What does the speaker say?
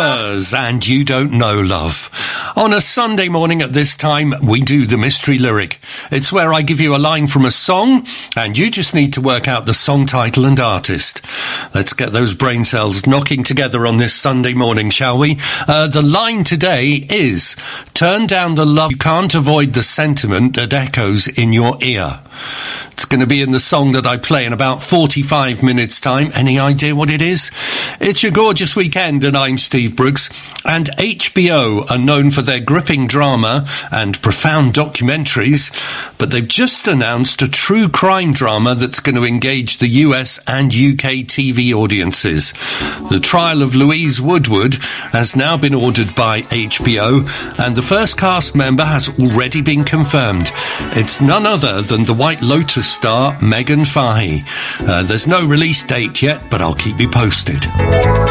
Numbers and You Don't Know Love. On a Sunday morning at this time, we do the mystery lyric. It's where I give you a line from a song, and you just need to work out the song title and artist. Let's get those brain cells knocking together on this Sunday morning, shall we? The line today is, turn down the love, you can't avoid the sentiment that echoes in your ear. It's going to be in the song that I play in about 45 minutes' time. Any idea what it is? It's Your Gorgeous Weekend, and I'm Steve Brooks. And HBO are known for their gripping drama and profound documentaries, but they've just announced a true crime drama that's going to engage the US and UK TV audiences. The trial of Louise Woodward has now been ordered by HBO, and the first cast member has already been confirmed. It's none other than the White Lotus star Megan Fahey. There's no release date yet, but I'll keep you posted.